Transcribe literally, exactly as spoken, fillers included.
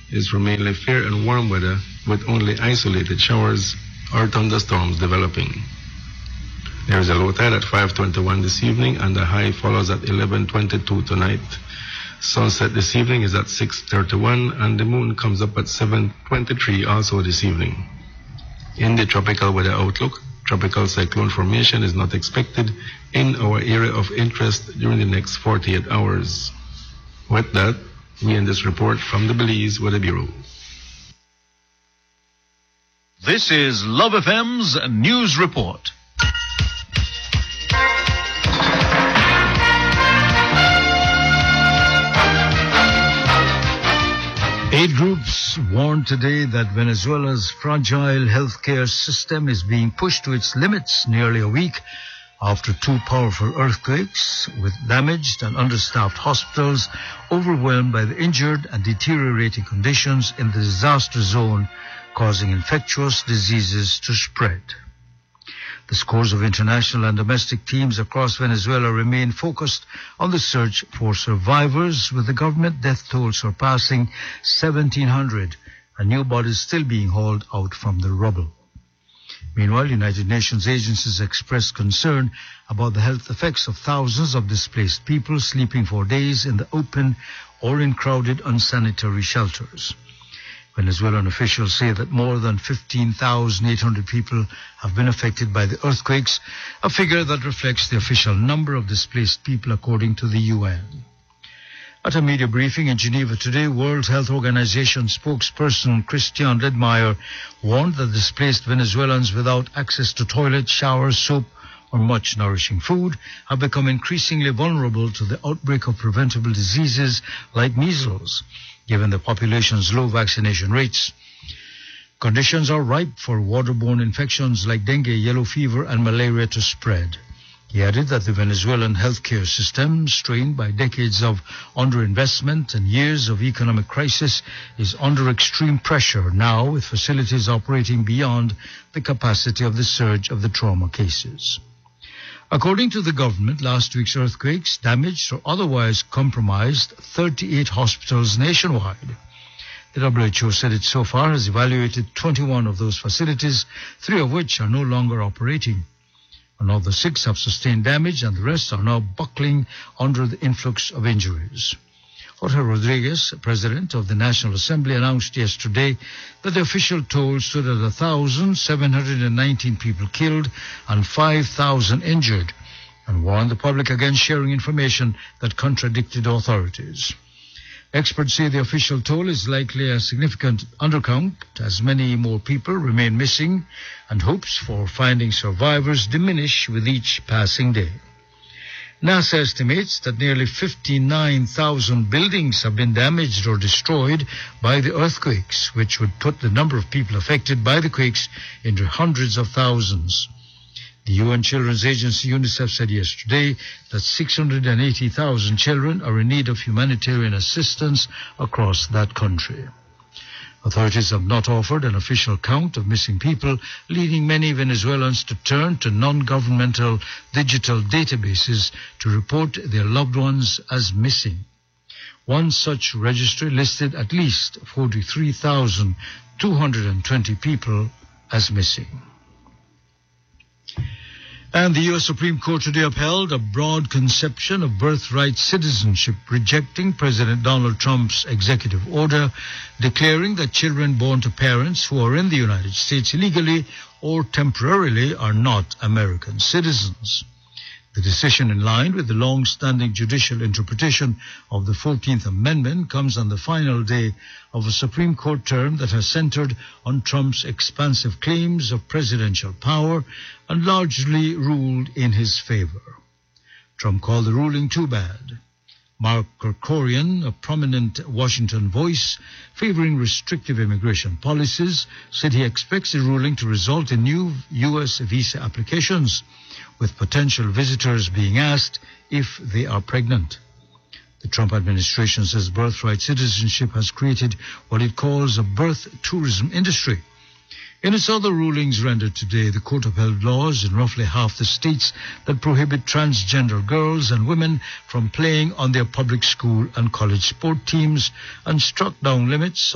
is for mainly fair and warm weather with only isolated showers or thunderstorms developing. There is a low tide at five twenty-one this evening and the high follows at eleven twenty-two tonight. Sunset this evening is at six thirty-one and the moon comes up at seven twenty-three also this evening. In the tropical weather outlook, tropical cyclone formation is not expected in our area of interest during the next forty-eight hours. With that, we end this report from the Belize Weather Bureau. This is Love F M's News Report. Aid groups warned today that Venezuela's fragile healthcare system is being pushed to its limits nearly a week after two powerful earthquakes, with damaged and understaffed hospitals overwhelmed by the injured and deteriorating conditions in the disaster zone, causing infectious diseases to spread. The scores of international and domestic teams across Venezuela remain focused on the search for survivors, with the government death toll surpassing seventeen hundred and new bodies still being hauled out from the rubble. Meanwhile, United Nations agencies expressed concern about the health effects of thousands of displaced people sleeping for days in the open or in crowded, unsanitary shelters. Venezuelan officials say that more than fifteen thousand eight hundred people have been affected by the earthquakes, a figure that reflects the official number of displaced people according to the U N. At a media briefing in Geneva today, World Health Organization spokesperson Christian Ledmeyer warned that displaced Venezuelans without access to toilets, showers, soap, or much nourishing food have become increasingly vulnerable to the outbreak of preventable diseases like measles, given the population's low vaccination rates. Conditions are ripe for waterborne infections like dengue, yellow fever, and malaria to spread. He added that the Venezuelan healthcare system, strained by decades of underinvestment and years of economic crisis, is under extreme pressure now, with facilities operating beyond the capacity of the surge of the trauma cases. According to the government, last week's earthquakes damaged or otherwise compromised thirty-eight hospitals nationwide. The W H O said it so far has evaluated twenty-one of those facilities, three of which are no longer operating. Another six have sustained damage and the rest are now buckling under the influx of injuries. Jorge Rodriguez, president of the National Assembly, announced yesterday that the official toll stood at one thousand seven hundred nineteen people killed and five thousand injured, and warned the public against sharing information that contradicted authorities. Experts say the official toll is likely a significant undercount, as many more people remain missing, and hopes for finding survivors diminish with each passing day. NASA estimates that nearly fifty-nine thousand buildings have been damaged or destroyed by the earthquakes, which would put the number of people affected by the quakes into hundreds of thousands. The U N Children's Agency UNICEF said yesterday that six hundred eighty thousand children are in need of humanitarian assistance across that country. Authorities have not offered an official count of missing people, leading many Venezuelans to turn to non-governmental digital databases to report their loved ones as missing. One such registry listed at least forty-three thousand two hundred twenty people as missing. And the U S Supreme Court today upheld a broad conception of birthright citizenship, rejecting President Donald Trump's executive order declaring that children born to parents who are in the United States illegally or temporarily are not American citizens. The decision, in line with the long-standing judicial interpretation of the fourteenth Amendment, comes on the final day of a Supreme Court term that has centered on Trump's expansive claims of presidential power and largely ruled in his favor. Trump called the ruling too bad. Mark Kerkorian, a prominent Washington voice favoring restrictive immigration policies, said he expects the ruling to result in new U S visa applications, with potential visitors being asked if they are pregnant. The Trump administration says birthright citizenship has created what it calls a birth tourism industry. In its other rulings rendered today, the court upheld laws in roughly half the states that prohibit transgender girls and women from playing on their public school and college sport teams and struck down limits